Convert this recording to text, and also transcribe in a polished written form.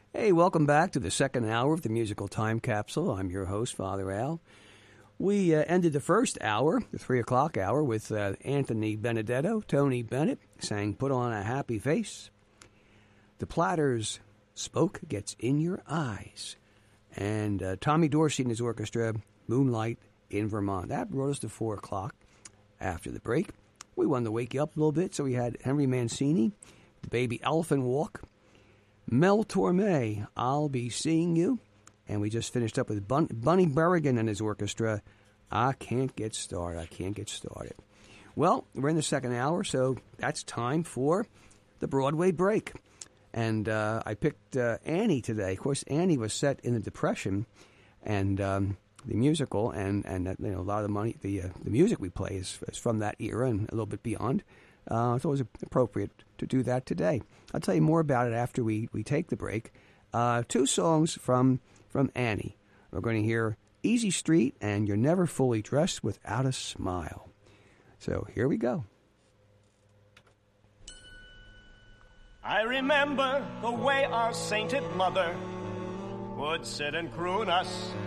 Hey, welcome back to the second hour of the Musical Time Capsule. I'm your host, Father Al. We ended the first hour, the 3 o'clock hour, with Anthony Benedetto. Tony Bennett sang Put on a Happy Face. The Platters, Smoke Gets in Your Eyes. And Tommy Dorsey and his orchestra, Moonlight in Vermont. That brought us to 4 o'clock. After the break, we wanted to wake you up a little bit, so we had Henry Mancini, The Baby Elephant Walk, Mel Torme, I'll Be Seeing You, and we just finished up with Bunny Berrigan and his orchestra, I Can't Get Started. Well, we're in the second hour, so that's time for the Broadway break. And I picked Annie today. Of course, Annie was set in the Depression, and the musical, and a lot of the music we play is from that era and a little bit beyond. So it was appropriate to do that today. I'll tell you more about it after we take the break. 2 songs from Annie. We're going to hear Easy Street and You're Never Fully Dressed Without a Smile. So here we go. I remember the way our sainted mother would sit and croon us